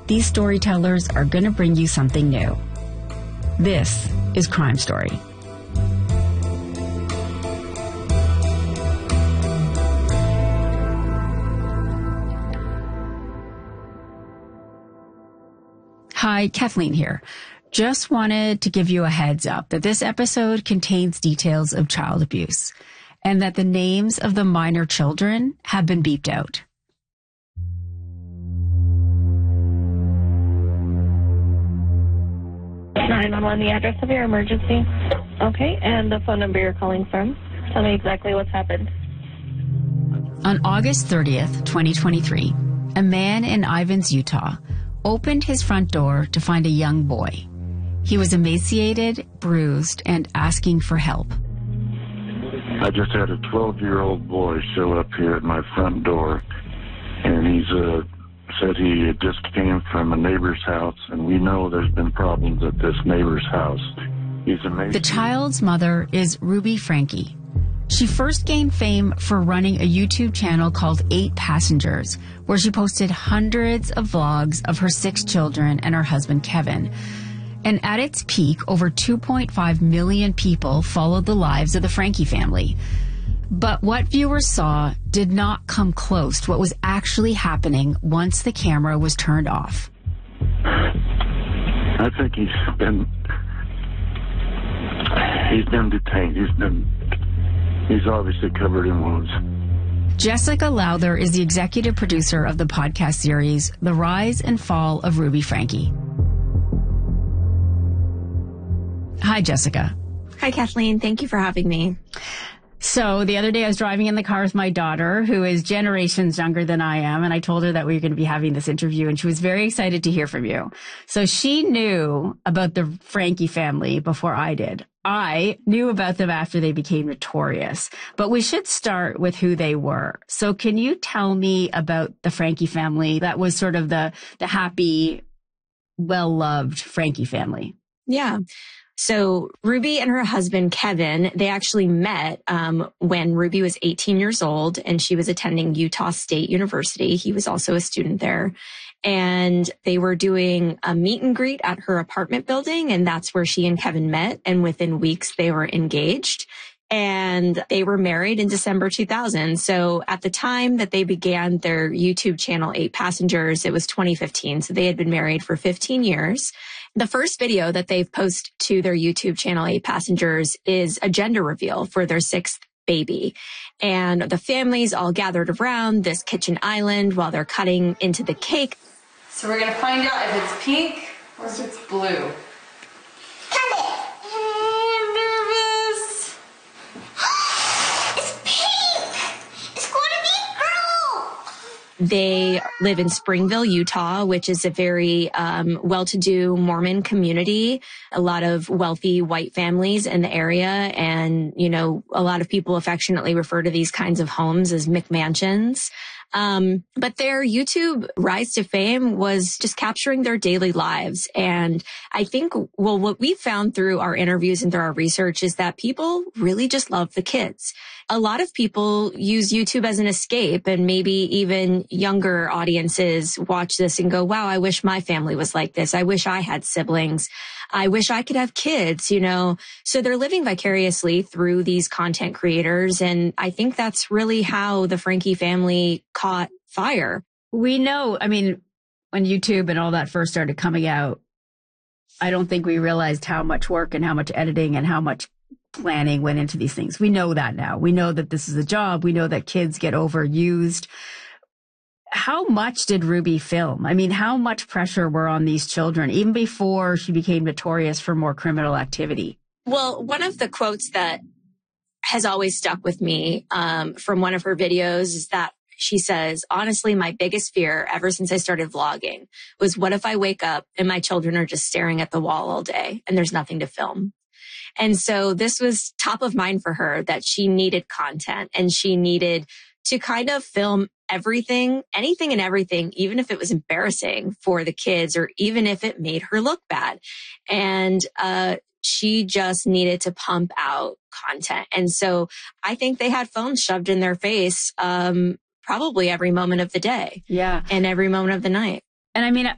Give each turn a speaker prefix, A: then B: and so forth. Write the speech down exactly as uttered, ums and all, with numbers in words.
A: these storytellers are going to bring you something new. This is Crime Story. Hi, Kathleen here. Just wanted to give you a heads up that this episode contains details of child abuse and that the names of the minor children have been beeped out.
B: nine one one, the address of your emergency. Okay, and the phone number you're calling from. Tell me exactly what's happened.
A: On August thirtieth, twenty twenty-three, a man in Ivins, Utah, opened his front door to find a young boy. He was emaciated, bruised, and asking for help.
C: I just had a twelve-year-old boy show up here at my front door, and he's uh, said he just came from a neighbor's house, and we know there's been problems at this neighbor's house. He's amazing.
A: The child's mother is Ruby Franke. She first gained fame for running a YouTube channel called Eight Passengers, where she posted hundreds of vlogs of her six children and her husband, Kevin. And at its peak, over two point five million people followed the lives of the Franke family. But what viewers saw did not come close to what was actually happening once the camera was turned off.
C: I think he's been he's been detained. He's been he's obviously covered in wounds.
A: Jessica Lowther is the executive producer of the podcast series, The Rise and Fall of Ruby Franke. Hi, Jessica.
D: Hi, Kathleen. Thank you for having me.
A: So the other day I was driving in the car with my daughter, who is generations younger than I am, and I told her that we were going to be having this interview, and she was very excited to hear from you. So she knew about the Franke family before I did. I knew about them after they became notorious, but we should start with who they were. So can you tell me about the Franke family that was sort of the, the happy, well-loved Franke family?
D: Yeah. So Ruby and her husband, Kevin, they actually met um, when Ruby was eighteen years old and she was attending Utah State University. He was also a student there. And they were doing a meet and greet at her apartment building. And that's where she and Kevin met. And within weeks, they were engaged. And they were married in December two thousand. So at the time that they began their YouTube channel, Eight Passengers, it was twenty fifteen. So they had been married for fifteen years. The first video that they've posted to their YouTube channel, Eight Passengers, is a gender reveal for their sixth baby. And the family's all gathered around this kitchen island while they're cutting into the cake.
E: So we're going to find out if it's pink or if it's blue.
D: They live in Springville, Utah, which is a very um, well-to-do Mormon community. A lot of wealthy white families in the area. And, you know, a lot of people affectionately refer to these kinds of homes as McMansions. Um, but their YouTube rise to fame was just capturing their daily lives. And I think, well, what we found through our interviews and through our research is that people really just love the kids. A lot of people use YouTube as an escape, and maybe even younger audiences watch this and go, wow, I wish my family was like this. I wish I had siblings. I wish I could have kids, you know. So they're living vicariously through these content creators. And I think that's really how the Franke family caught fire.
A: We know, I mean, when YouTube and all that first started coming out, I don't think we realized how much work and how much editing and how much planning went into these things. We know that now. We know that this is a job. We know that kids get overused. How much did Ruby film? I mean, how much pressure were on these children, even before she became notorious for more criminal activity?
D: Well, one of the quotes that has always stuck with me um, from one of her videos is that she says, honestly, my biggest fear ever since I started vlogging was, what if I wake up and my children are just staring at the wall all day and there's nothing to film? And so this was top of mind for her, that she needed content and she needed to kind of film everything, anything and everything, even if it was embarrassing for the kids or even if it made her look bad. And uh, she just needed to pump out content. And so I think they had phones shoved in their face um, probably every moment of the day.
A: Yeah.
D: And every moment of the night.
A: And I mean,